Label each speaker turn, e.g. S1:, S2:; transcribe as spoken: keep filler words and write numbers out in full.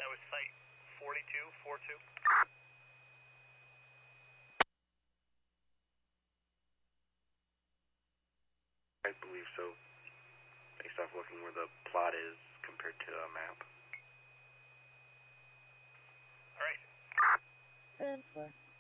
S1: That was site forty-two forty-two.
S2: I believe so, based off looking where the plot is compared to a map.
S1: Alright.
S3: ten four.